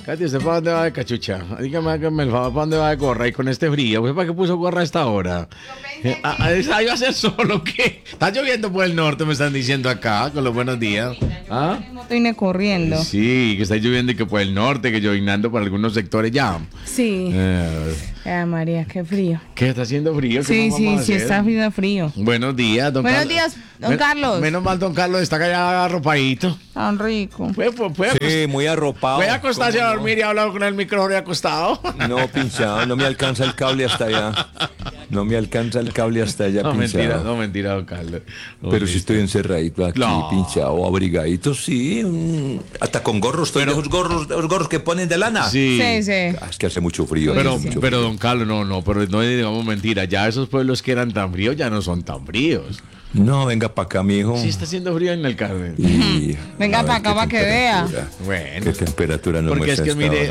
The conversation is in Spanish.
Katy, ¿usted para dónde va de cachucha? Dígame, hágame el favor, ¿para dónde va de gorra? Y con este frío, ¿usted para qué puso gorra a esta hora? ¿Iba a hacer solo qué? Está lloviendo por el norte, me están diciendo acá, con los buenos días. ¿Ah? Estoy corriendo. Sí, que está lloviendo y que por el norte, que llovinando por algunos sectores ya. Sí. María, qué frío. ¿Qué está haciendo frío? Sí, está haciendo frío. Buenos días, don Carlos. Buenos días, don Carlos. Menos mal, don Carlos, está ya arropadito. Tan rico. Sí, muy arropado. ¿Puede acostarse a dormir y hablar con el micrófono acostado? No, pinchado, no me alcanza el cable hasta allá. No me alcanza el cable hasta allá, no, pinchado. No, mentira, don Carlos. No, pero si estoy encerradito aquí, pinchado, abrigadito, sí. Hasta con gorros, los gorros que ponen de lana. Sí. Es que hace mucho frío. Pero don Carlos, pero no digamos mentira. Ya esos pueblos que eran tan fríos ya no son tan fríos. No, venga para acá, mijo. Sí está haciendo frío en el Carmen. Venga para acá para que vea. Bueno. ¿Qué temperatura nos porque es que